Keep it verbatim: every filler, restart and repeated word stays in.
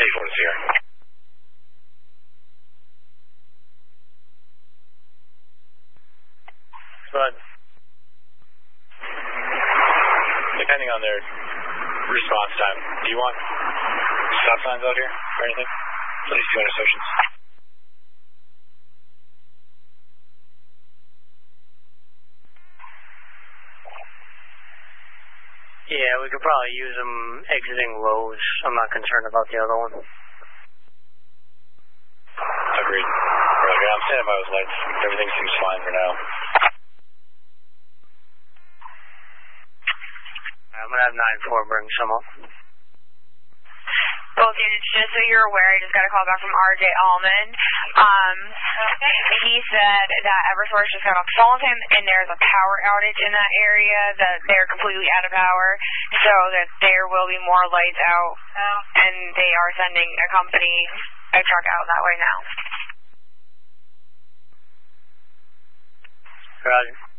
four to Sierra. But depending on their response time, do you want stop signs out here or anything for these two intersections? yeah, we could probably use them exiting Lowe's. I'm not concerned about the other one. Agreed. Roger. I'm standing by those lights. Everything seems fine for now. I'm gonna have nine four bring some up. Both units, just so you're aware, I just got a call back from R J Almond. Um, he said that Eversource just got off the phone with him, and there's a power outage in that area, that they're completely out of power, so that there will be more lights out, and they are sending a company, a truck out that way now. Roger.